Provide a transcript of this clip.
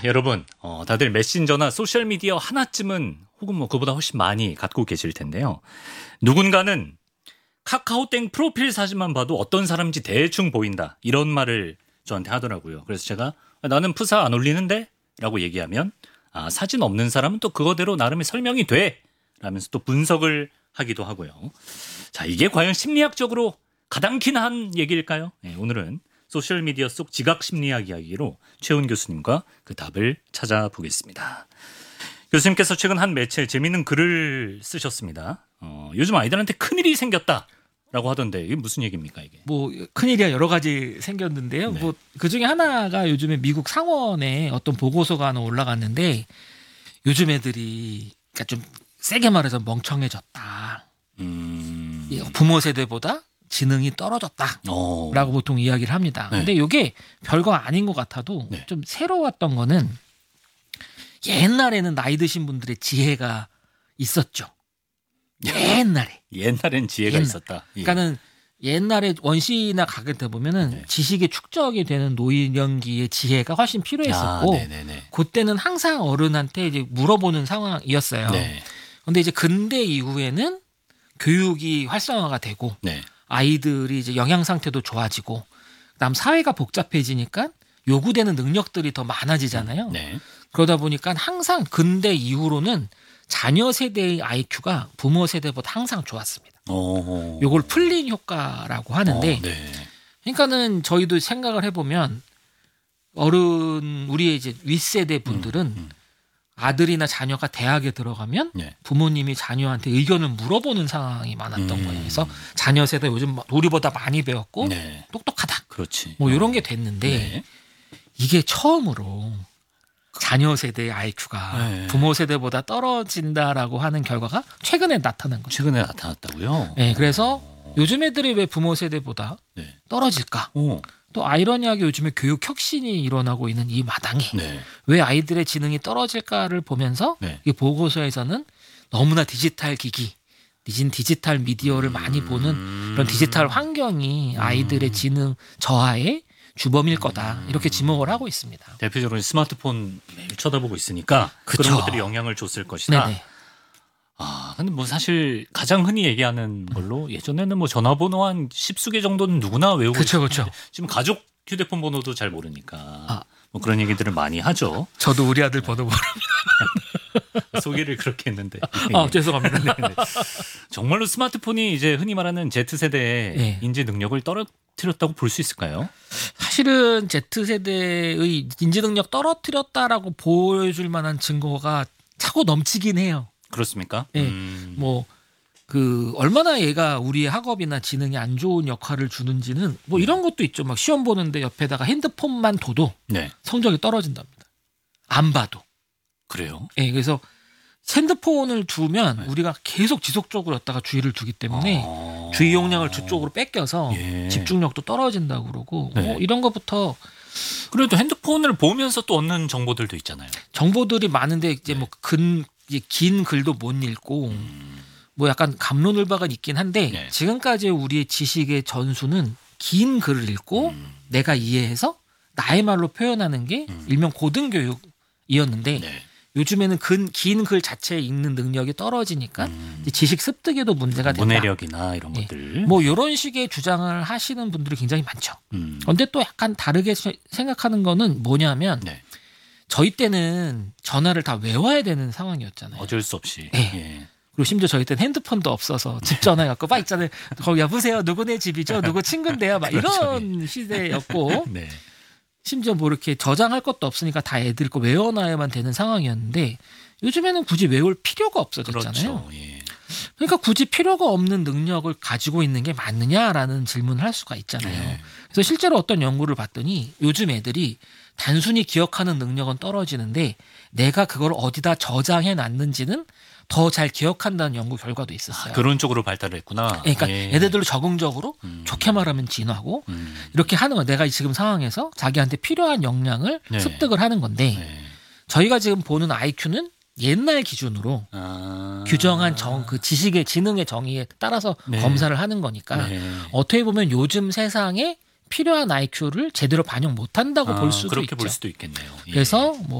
여러분, 다들 메신저나 소셜미디어 하나쯤은 혹은 뭐 그보다 훨씬 많이 갖고 계실 텐데요. 누군가는 카카오땡 프로필 사진만 봐도 어떤 사람인지 대충 보인다. 이런 말을 저한테 하더라고요. 그래서 제가 나는 프사 안 올리는데? 라고 얘기하면 사진 없는 사람은 또 그거대로 나름의 설명이 돼! 라면서 또 분석을 하기도 하고요. 자, 이게 과연 심리학적으로 가당키나 한 얘기일까요? 네, 오늘은 소셜미디어 속 지각심리학 이야기로 최훈 교수님과 그 답을 찾아보겠습니다. 교수님께서 최근 한 매체에 재미있는 글을 쓰셨습니다. 요즘 아이들한테 큰일이 생겼다라고 하던데 이게 무슨 얘기입니까 이게? 뭐 큰일이야 여러 가지 생겼는데요. 네. 뭐 그중에 하나가 요즘에 미국 상원에 어떤 보고서가 하나 올라갔는데 요즘 애들이 그러니까 좀 세게 말해서 멍청해졌다. 부모 세대보다 지능이 떨어졌다라고 보통 이야기를 합니다. 네. 근데 이게 별거 아닌 것 같아도 네. 좀 새로웠던 거는 옛날에는 나이 드신 분들의 지혜가 있었죠. 옛날엔 지혜가 있었다. 예. 그러니까는 옛날에 원시나 가게 돼 보면은 네. 지식의 축적이 되는 노인연기의 지혜가 훨씬 필요했었고 네네네. 그때는 항상 어른한테 이제 물어보는 상황이었어요. 네. 근데 이제 근대 이후에는 교육이 활성화가 되고 네. 아이들이 이제 영양 상태도 좋아지고 그다음 사회가 복잡해지니까 요구되는 능력들이 더 많아지잖아요. 네. 그러다 보니까 항상 근대 이후로는 자녀 세대의 IQ가 부모 세대보다 항상 좋았습니다. 요걸 풀린 효과라고 하는데 네. 그러니까는 저희도 생각을 해보면 우리의 이제 윗세대 분들은 아들이나 자녀가 대학에 들어가면 네. 부모님이 자녀한테 의견을 물어보는 상황이 많았던 거예요. 그래서 자녀 세대 요즘 우리보다 많이 배웠고 네. 똑똑하다. 그렇지. 뭐 이런 게 됐는데 네. 이게 처음으로 자녀 세대의 IQ가 네. 부모 세대보다 떨어진다라고 하는 결과가 최근에 나타난 거죠. 최근에 나타났다고요? 네, 그래서 요즘 애들이 왜 부모 세대보다 네. 떨어질까? 또 아이러니하게 요즘에 교육 혁신이 일어나고 있는 이 마당에 네. 왜 아이들의 지능이 떨어질까를 보면서 네. 이 보고서에서는 너무나 디지털 기기, 디지털 미디어를 많이 보는 그런 디지털 환경이 아이들의 지능 저하의 주범일 거다 이렇게 지목을 하고 있습니다. 대표적으로 스마트폰 매일 쳐다보고 있으니까 그쵸. 그런 것들이 영향을 줬을 것이다. 네네. 근데 뭐 사실 가장 흔히 얘기하는 걸로 예전에는 뭐 전화번호 한 10수개 정도는 누구나 외우고 그쵸, 있었는데 그쵸. 지금 가족 휴대폰 번호도 잘 모르니까 뭐 그런 얘기들을 많이 하죠. 저도 우리 아들 번호 소개를 그렇게 했는데. 죄송합니다. 네네. 정말로 스마트폰이 이제 흔히 말하는 Z세대의 네. 인지 능력을 떨어뜨렸다고 볼 수 있을까요? 사실은 Z세대의 인지 능력 떨어뜨렸다라고 보여줄 만한 증거가 차고 넘치긴 해요. 그렇습니까? 네. 뭐 그 얼마나 얘가 우리의 학업이나 지능이 안 좋은 역할을 주는지는 뭐 이런 것도 있죠. 막 시험 보는데 옆에다가 핸드폰만 둬도 네. 성적이 떨어진답니다. 안 봐도. 그래요? 예, 그래서 핸드폰을 두면 우리가 계속 지속적으로 였다가 주의를 두기 때문에 주의 용량을 저쪽으로 뺏겨서 예. 집중력도 떨어진다고 그러고 네. 뭐 이런 것부터 그래도 핸드폰을 보면서 또 얻는 정보들도 있잖아요. 정보들이 많은데 이제 뭐 긴 글도 못 읽고 뭐 약간 갑론을박은 있긴 한데 네. 지금까지 우리의 지식의 전수는 긴 글을 읽고 내가 이해해서 나의 말로 표현하는 게 일명 고등교육이었는데 네. 요즘에는 긴 글 자체에 읽는 능력이 떨어지니까 이제 지식 습득에도 문제가 된다. 문해력이나 이런 예. 것들. 뭐 이런 식의 주장을 하시는 분들이 굉장히 많죠. 그런데 또 약간 다르게 생각하는 거는 뭐냐면 네. 저희 때는 전화를 다 외워야 되는 상황이었잖아요. 어쩔 수 없이. 네. 예. 그리고 심지어 저희 때는 핸드폰도 없어서 집 전화 갖고 막 있잖아요. 거기 여보세요. 누구네 집이죠? 누구 친구인데요? 막 이런 시대였고 네. 심지어 뭐 이렇게 저장할 것도 없으니까 다 애들 거 외워놔야만 되는 상황이었는데 요즘에는 굳이 외울 필요가 없어졌잖아요. 그렇죠. 예. 그러니까 굳이 필요가 없는 능력을 가지고 있는 게 맞느냐라는 질문을 할 수가 있잖아요. 네. 그래서 실제로 어떤 연구를 봤더니 요즘 애들이 단순히 기억하는 능력은 떨어지는데 내가 그걸 어디다 저장해 놨는지는 더 잘 기억한다는 연구 결과도 있었어요. 그런 쪽으로 발달을 했구나. 그러니까 예. 애들도 적응적으로 좋게 말하면 진화고 이렇게 하는 건 내가 지금 상황에서 자기한테 필요한 역량을 네. 습득을 하는 건데 네. 저희가 지금 보는 IQ는 옛날 기준으로 규정한 그 지식의 지능의 정의에 따라서 네. 검사를 하는 거니까 네. 어떻게 보면 요즘 세상에 필요한 IQ를 제대로 반영 못한다고 볼 수도 그렇게 있죠. 볼 수도 있겠네요. 예. 그래서 뭐